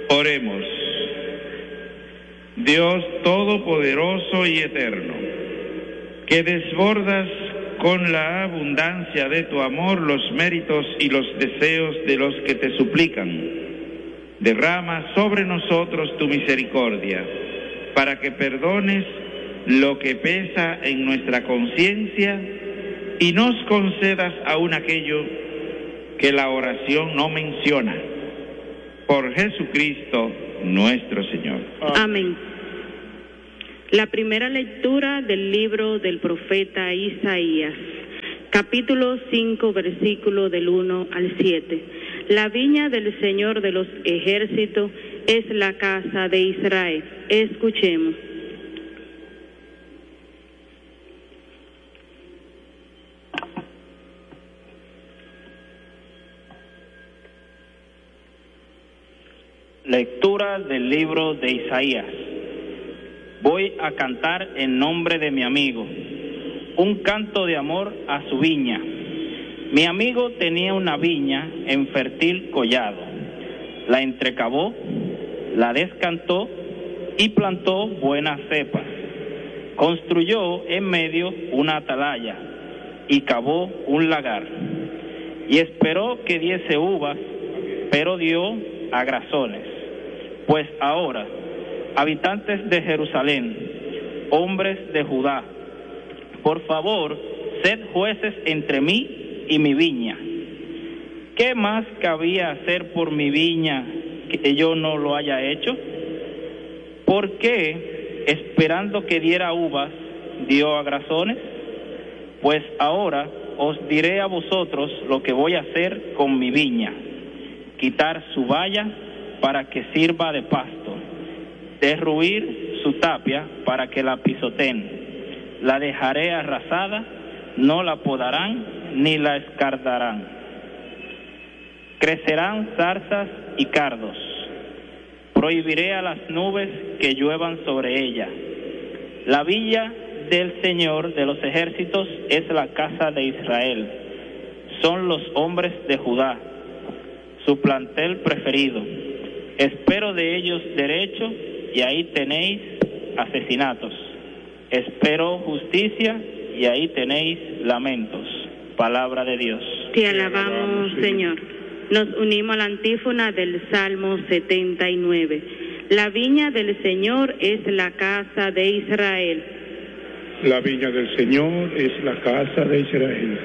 Oremos. Dios Todopoderoso y Eterno, que desbordas con la abundancia de tu amor los méritos y los deseos de los que te suplican, derrama sobre nosotros tu misericordia, para que perdones lo que pesa en nuestra conciencia y nos concedas aún aquello que la oración no menciona. Por Jesucristo nuestro Señor. Amén. La primera lectura del libro del profeta Isaías, capítulo 5, versículo del 1 al 7. La viña del Señor de los ejércitos es la casa de Israel. Escuchemos. Lectura del libro de Isaías. Voy a cantar en nombre de mi amigo, un canto de amor a su viña. Mi amigo tenía una viña en fértil collado. La entrecavó, la descantó y plantó buenas cepas. Construyó en medio una atalaya y cavó un lagar. Y esperó que diese uvas, pero dio agrazones. Pues ahora, habitantes de Jerusalén, hombres de Judá, por favor, sed jueces entre mí y mi viña. ¿Qué más cabía hacer por mi viña que yo no lo haya hecho? ¿Por qué, esperando que diera uvas, dio agrazones? Pues ahora os diré a vosotros lo que voy a hacer con mi viña: quitar su valla para que sirva de pasto, derruir su tapia para que la pisoteen. La dejaré arrasada, no la podarán ni la escardarán. Crecerán zarzas y cardos. Prohibiré a las nubes que lluevan sobre ella. La villa del Señor de los ejércitos es la casa de Israel. Son los hombres de Judá, su plantel preferido. Espero de ellos derecho, y ahí tenéis asesinatos. Espero justicia, y ahí tenéis lamentos. Palabra de Dios. Te alabamos, Señor. Nos unimos a la antífona del Salmo 79. La viña del Señor es la casa de Israel. La viña del Señor es la casa de Israel.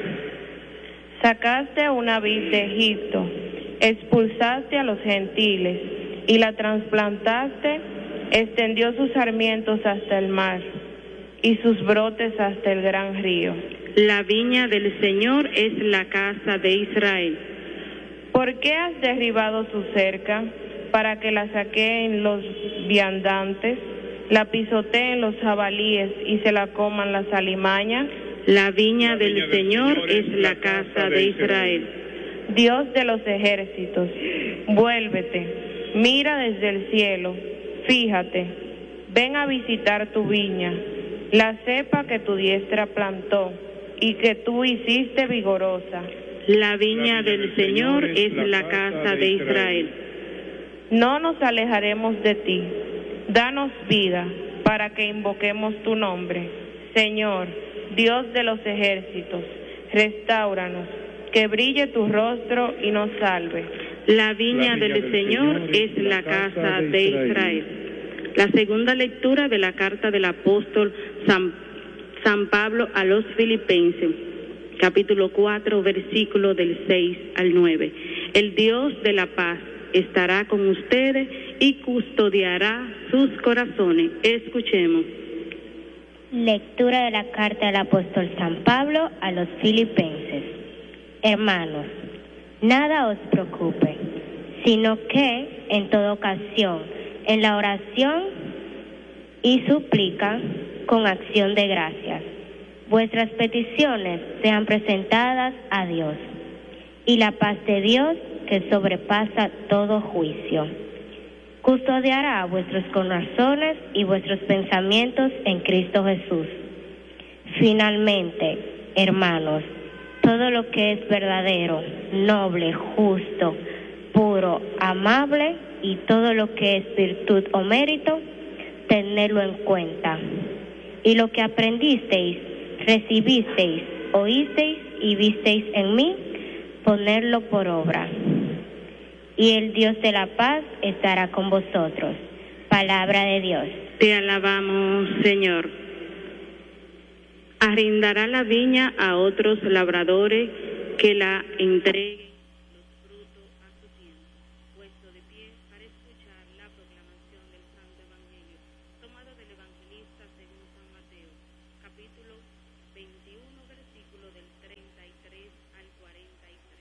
Sacaste una vid de Egipto, expulsaste a los gentiles y la trasplantaste, extendió sus sarmientos hasta el mar y sus brotes hasta el gran río. La viña del Señor es la casa de Israel. ¿Por qué has derribado su cerca para que la saqueen los viandantes, la pisoteen los jabalíes y se la coman las alimañas? La viña del Señor es la casa de Israel. Dios de los ejércitos, vuélvete. Mira desde el cielo, fíjate, ven a visitar tu viña, la cepa que tu diestra plantó y que tú hiciste vigorosa. La viña del Señor es la casa de Israel. No nos alejaremos de ti, danos vida para que invoquemos tu nombre. Señor, Dios de los ejércitos, restáuranos, que brille tu rostro y nos salve. La viña del Señor es la casa de Israel. La segunda lectura de la carta del apóstol San Pablo a los Filipenses, capítulo 4, versículo del 6 al 9. El Dios de la paz estará con ustedes y custodiará sus corazones. Escuchemos. Lectura de la carta del apóstol San Pablo a los Filipenses. Hermanos, nada os preocupe, sino que en toda ocasión, en la oración y súplica, con acción de gracias, vuestras peticiones sean presentadas a Dios, y la paz de Dios, que sobrepasa todo juicio, custodiará vuestros corazones y vuestros pensamientos en Cristo Jesús. Finalmente, hermanos, todo lo que es verdadero, noble, justo, puro, amable, y todo lo que es virtud o mérito, tenedlo en cuenta. Y lo que aprendisteis, recibisteis, oísteis y visteis en mí, ponedlo por obra. Y el Dios de la paz estará con vosotros. Palabra de Dios. Te alabamos, Señor. Arrendará la viña a otros labradores que la entreguen los frutos a su tiempo. Puesto de pie para escuchar la proclamación del Santo Evangelio, tomado del Evangelista según San Mateo, capítulo 21, versículo del 33 al 46.